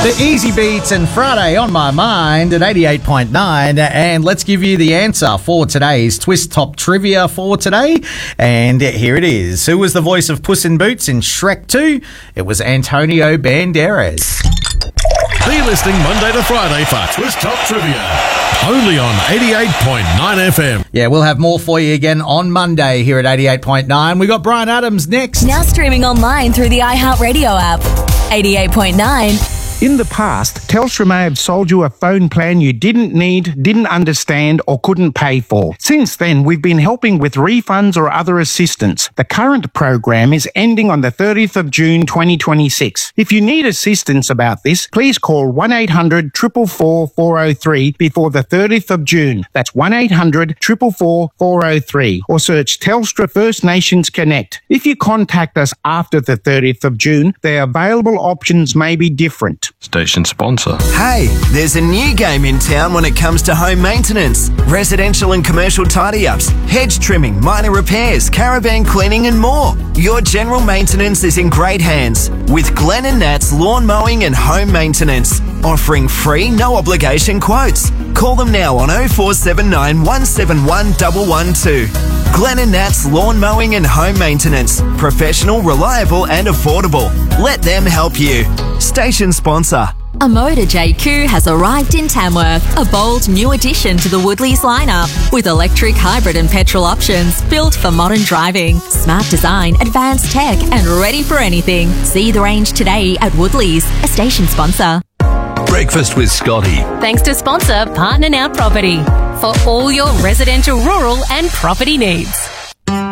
The Easy Beats and Friday on my mind at 88.9, and let's give you the answer for today's Twist Top Trivia for today. And here it is. Who was the voice of Puss in Boots in Shrek 2? It was Antonio Banderas. Be listening Monday to Friday for Twist Top Trivia, only on 88.9 FM. Yeah, we'll have more for you again on Monday here at 88.9. We got Brian Adams next. Now streaming online through the iHeartRadio app. 88.9. In the past, Telstra may have sold you a phone plan you didn't need, didn't understand, or couldn't pay for. Since then, we've been helping with refunds or other assistance. The current program is ending on the 30th of June 2026. If you need assistance about this, please call 1-800-444-403 before the 30th of June. That's 1-800-444-403, or search Telstra First Nations Connect. If you contact us after the 30th of June, the available options may be different. Station sponsor. Hey, there's a new game in town when it comes to home maintenance. Residential and commercial tidy-ups, hedge trimming, minor repairs, caravan cleaning and more. Your general maintenance is in great hands with Glenn and Nat's Lawn Mowing and Home Maintenance, offering free, no obligation quotes. Call them now on 0479 171 112. Glenn and Nat's Lawn Mowing and Home Maintenance. Professional, reliable and affordable. Let them help you. Station sponsor. A Motor JQ has arrived in Tamworth, a bold new addition to the Woodleys lineup, with electric, hybrid and petrol options built for modern driving, smart design, advanced tech and ready for anything. See the range today at Woodleys, a station sponsor. Breakfast with Scotty. Thanks to sponsor Partner Now Property for all your residential, rural and property needs.